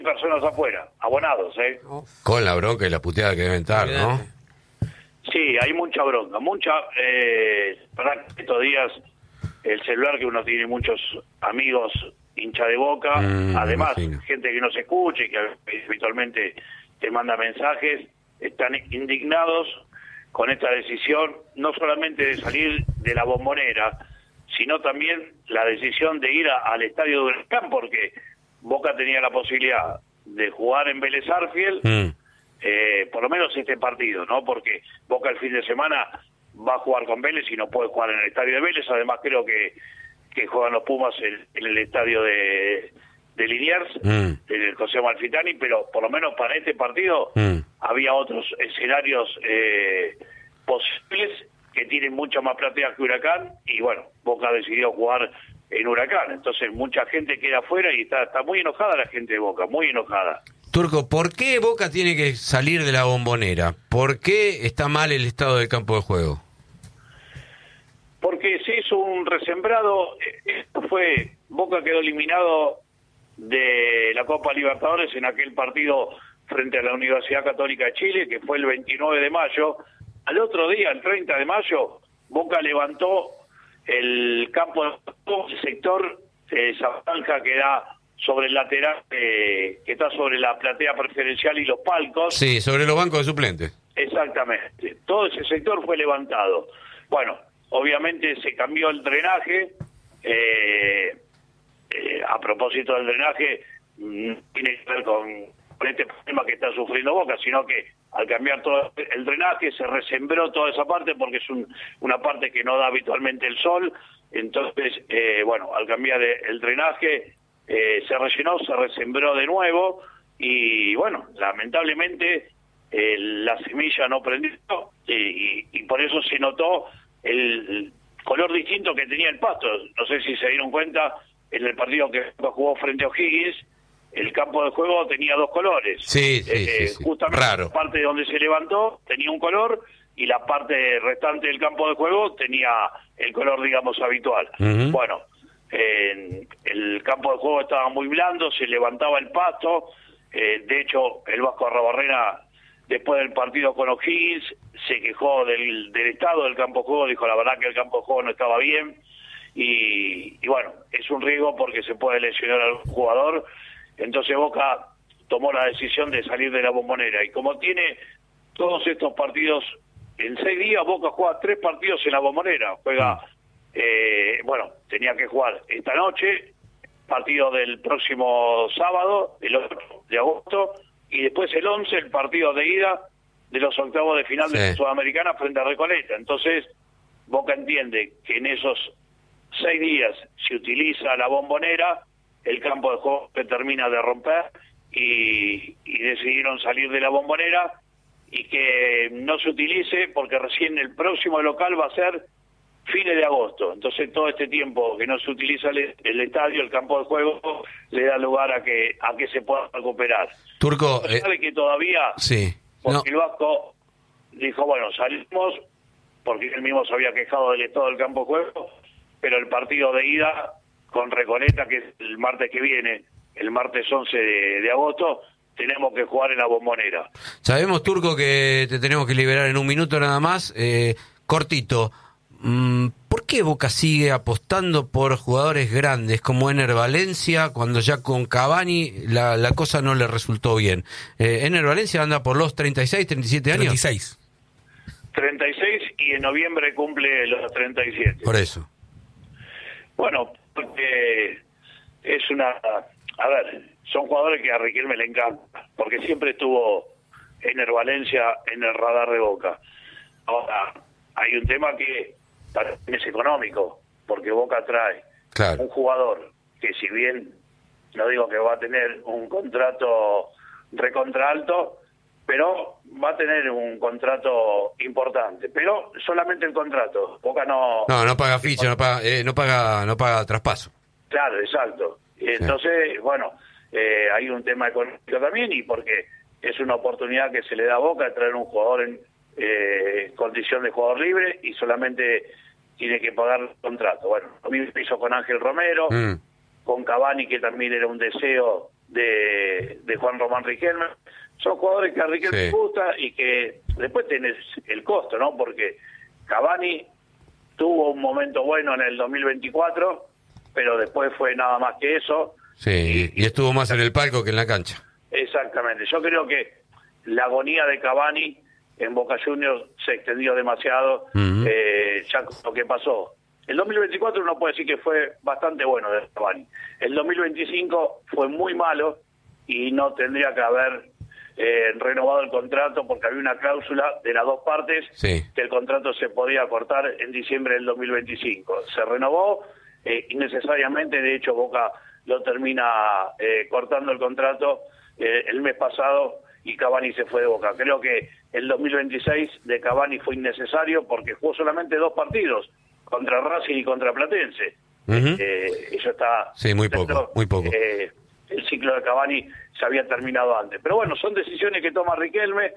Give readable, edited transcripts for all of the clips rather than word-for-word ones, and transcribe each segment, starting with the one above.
personas afuera, abonados, Con la bronca y la puteada que deben estar, ¿no? Sí, hay mucha bronca, para estos días el celular, que uno tiene muchos amigos hincha de Boca, además gente que no se escuche, que habitualmente te manda mensajes, están indignados con esta decisión, no solamente de salir de la Bombonera, sino también la decisión de ir al estadio de Huracán, porque Boca tenía la posibilidad de jugar en Vélez Arfield, por lo menos este partido, ¿no? Porque Boca el fin de semana va a jugar con Vélez y no puede jugar en el estadio de Vélez. Además creo que juegan los Pumas en el estadio de Liniers, en el José Amalfitani, pero por lo menos para este partido había otros escenarios posibles que tienen mucha más platea que Huracán, y bueno, Boca decidió jugar en Huracán. Entonces mucha gente queda afuera y está muy enojada la gente de Boca, muy enojada. Turco, ¿por qué Boca tiene que salir de la Bombonera? ¿Por qué está mal el estado del campo de juego? Porque se hizo un resembrado. Boca quedó eliminado de la Copa Libertadores en aquel partido frente a la Universidad Católica de Chile, que fue el 29 de mayo. Al otro día, el 30 de mayo, Boca levantó el campo de sector, esa franja que da sobre el lateral, que está sobre la platea preferencial y los palcos. Sí, sobre los bancos de suplentes. Exactamente. Todo ese sector fue levantado. Bueno, obviamente se cambió el drenaje. A propósito del drenaje, no tiene que ver con este problema que está sufriendo Boca, sino que al cambiar todo el drenaje se resembró toda esa parte, porque es una parte que no da habitualmente el sol. Entonces, al cambiar el drenaje, se rellenó, se resembró de nuevo, y bueno, lamentablemente la semilla no prendió, y por eso se notó el color distinto que tenía el pasto. No sé si se dieron cuenta, en el partido que jugó frente a O'Higgins, el campo de juego tenía dos colores. Sí. Justamente Raro. la parte donde se levantó tenía un color, y la parte restante del campo de juego tenía el color, digamos, habitual. Bueno, el campo de juego estaba muy blando, se levantaba el pasto. De hecho, el Vasco Arrobarrena, después del partido con O'Higgins, se quejó del estado del campo de juego, dijo la verdad que el campo de juego no estaba bien, y bueno, es un riesgo porque se puede lesionar al jugador. Entonces Boca tomó la decisión de salir de la Bombonera, y como tiene todos estos partidos en 6 días, Boca juega 3 partidos en la Bombonera. Juega, tenía que jugar esta noche, partido del próximo sábado, el 8 de agosto, y después el 11, el partido de ida de los octavos de final de la Sudamericana frente a Recoleta. Entonces Boca entiende que en esos 6 días se utiliza la Bombonera, el campo de juego se termina de romper, y decidieron salir de la Bombonera y que no se utilice, porque recién el próximo local va a ser fines de agosto. Entonces todo este tiempo que no se utiliza el estadio, el campo de juego, le da lugar a que se pueda recuperar. Turco, sabe que todavía, sí, porque el Vasco dijo, bueno, salimos, porque él mismo se había quejado del estado del campo de juego, pero el partido de ida con Recoleta, que es el martes que viene, el martes 11 de agosto, tenemos que jugar en la Bombonera. Sabemos, Turco, que te tenemos que liberar en un minuto nada más. Cortito, ¿por qué Boca sigue apostando por jugadores grandes como Ener Valencia, cuando ya con Cavani la cosa no le resultó bien? Ener Valencia anda por los 36, 37 años. 36, y en noviembre cumple los 37. Por eso. Bueno, porque es son jugadores que a Riquelme le encanta, porque siempre estuvo Ener Valencia en el radar de Boca. Ahora, hay un tema que también es económico, porque Boca trae un jugador que, si bien no digo que va a tener un contrato recontra alto, pero va a tener un contrato importante, pero solamente el contrato. Boca no paga ficha, no paga traspaso. Claro, exacto. Entonces, hay un tema económico también, y porque es una oportunidad que se le da a Boca de traer un jugador en condición de jugador libre, y solamente tiene que pagar el contrato. Bueno, lo mismo hizo con Ángel Romero, con Cavani, que también era un deseo de Juan Román Riquelme. Son jugadores que a Riquelme le gusta y que después tenés el costo, ¿no? Porque Cavani tuvo un momento bueno en el 2024, pero después fue nada más que eso. Sí, y estuvo más en el palco que en la cancha. Exactamente. Yo creo que la agonía de Cavani en Boca Juniors se extendió demasiado, ya con lo que pasó. El 2024 uno puede decir que fue bastante bueno de Cavani. El 2025 fue muy malo y no tendría que haber renovado el contrato porque había una cláusula de las dos partes que el contrato se podía cortar en diciembre del 2025. Se renovó innecesariamente, de hecho Boca lo termina cortando el contrato el mes pasado y Cavani se fue de Boca. Creo que el 2026 de Cavani fue innecesario porque jugó solamente 2 partidos, contra Racing y contra Platense. Eso está... Sí, muy poco, muy poco. El ciclo de Cavani se había terminado antes. Pero bueno, son decisiones que toma Riquelme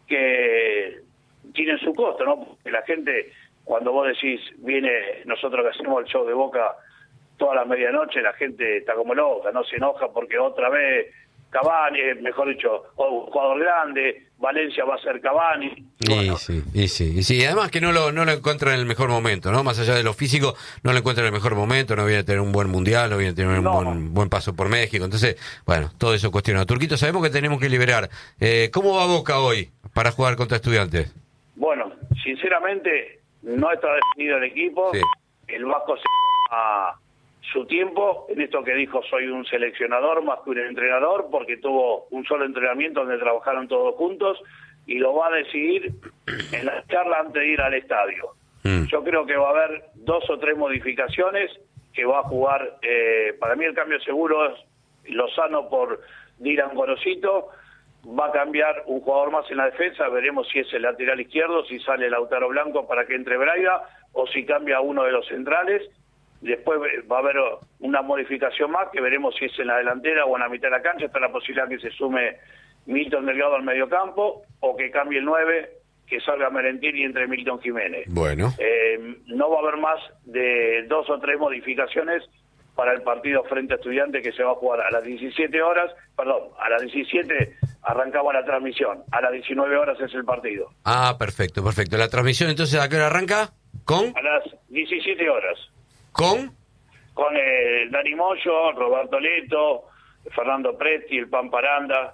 que tienen su costo, ¿no? Porque la gente, cuando vos decís, viene nosotros que hacemos el show de Boca toda la medianoche, la gente está como loca, no se enoja porque otra vez Cavani, mejor dicho, un jugador grande, Valencia va a ser Cavani. Bueno. Y además que no lo encuentra en el mejor momento, ¿no? Más allá de lo físico, no lo encuentra en el mejor momento, no viene a tener un buen mundial, no viene a tener un buen paso por México. Entonces, bueno, todo eso cuestiona. Turquito, sabemos que tenemos que liberar. ¿Cómo va Boca hoy para jugar contra Estudiantes? Bueno, sinceramente, no está definido el equipo. El Vasco se a su tiempo, en esto que dijo, soy un seleccionador más que un entrenador, porque tuvo un solo entrenamiento donde trabajaron todos juntos, y lo va a decidir en la charla antes de ir al estadio. Yo creo que va a haber 2 o 3 modificaciones que va a jugar, para mí el cambio seguro es Lozano por Dylan Gorosito, va a cambiar un jugador más en la defensa, veremos si es el lateral izquierdo, si sale Lautaro Blanco para que entre Braida, o si cambia uno de los centrales. Después va a haber una modificación más, que veremos si es en la delantera o en la mitad de la cancha. Está la posibilidad que se sume Milton Delgado al mediocampo, o que cambie el 9, que salga Merentini entre Milton Jiménez. Bueno. No va a haber más de 2 o 3 modificaciones para el partido frente a Estudiantes, que se va a jugar a las 17 horas, perdón, a las 17 arrancaba la transmisión, a las 19 horas es el partido. Ah, perfecto. ¿La transmisión entonces a qué hora arranca? ¿Con? A las 17 horas. ¿Con? Con Dani Moyo, Roberto Leto, Fernando Presti, el Pan Paranda.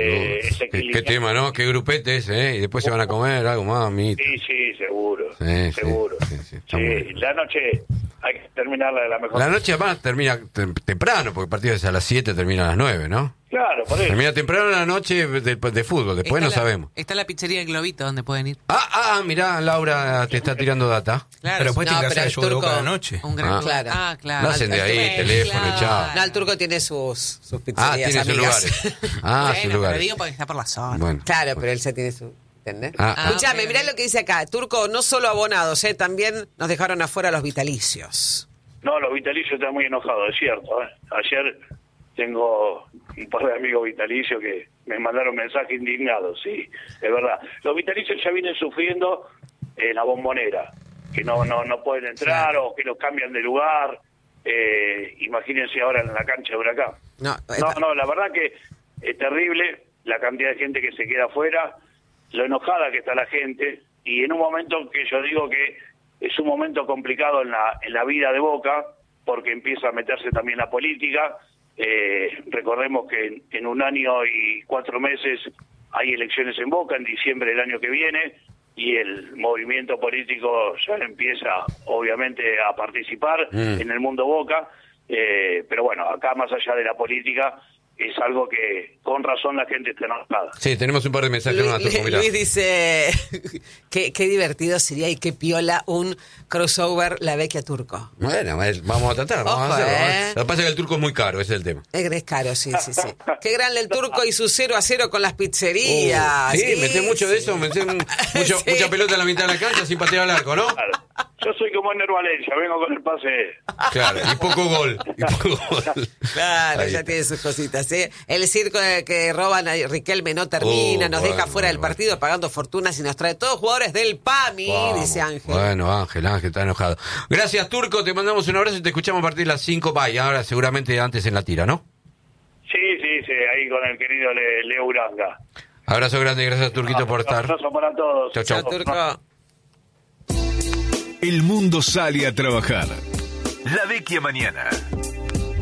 Qué tema, ¿no? Qué grupete ese, y después se van a comer algo más, mito. Sí, seguro. Seguro. Sí, la noche hay que terminarla de la mejor. La noche además termina temprano, porque el partido es a las 7, termina a las 9, ¿no? Claro, por eso. Termina temprano la noche de fútbol, después no sabemos. Está la pizzería del Globito donde pueden ir. Mirá, Laura te está tirando data. Claro, pero después tiene que hacer el show de Boca a la noche. Claro. No hacen de ahí, teléfono, chao. No, el Turco tiene sus pizzerías tiene sus lugares. Sus lugares. Pero digo porque está por la zona. Bueno, claro, pero él ya tiene su... ¿entendés? Escuchame, mirá lo que dice acá. Turco, no solo abonados, también nos dejaron afuera los vitalicios. No, los vitalicios están muy enojados, es cierto. Ayer tengo un par de amigos vitalicios que me mandaron mensajes indignados, sí, es verdad. Los vitalicios ya vienen sufriendo en la Bombonera, que no pueden entrar o que los cambian de lugar. Imagínense ahora en la cancha de Huracán. No, la verdad que es terrible la cantidad de gente que se queda afuera, lo enojada que está la gente, y en un momento que yo digo que es un momento complicado en la vida de Boca, porque empieza a meterse también la política. Recordemos que en 1 año y 4 meses hay elecciones en Boca, en diciembre del año que viene, y el movimiento político ya empieza obviamente a participar en el mundo Boca, pero bueno, acá más allá de la política es algo que con razón la gente está enojada. Sí, tenemos un par de mensajes más. Luis dice, qué divertido sería y qué piola un crossover La Vecchia Turco. Bueno, vamos a tratar, vamos a hacerlo. Lo que pasa es que el Turco es muy caro, ese es el tema. Es caro, sí. Qué grande el Turco y su 0-0 con las pizzerías. Meté mucho de eso, mucha pelota en la mitad de la cancha sin patear al arco, ¿no? Claro. Yo soy como Ener Valencia, vengo con el pase. Claro, y poco gol. Claro, ya tiene sus cositas. El circo que roban a Riquelme no termina, nos deja fuera del partido pagando fortunas y nos trae todos jugadores del PAMI, dice Ángel. Bueno, Ángel está enojado. Gracias, Turco, te mandamos un abrazo y te escuchamos a partir de las 5. Ahora seguramente antes en la tira, ¿no? Sí, ahí con el querido Leo Uranga. Abrazo grande, gracias Turquito por estar. Abrazo para todos. Chau, chau. Chao, Turco. El mundo sale a trabajar. La Vecchia mañana.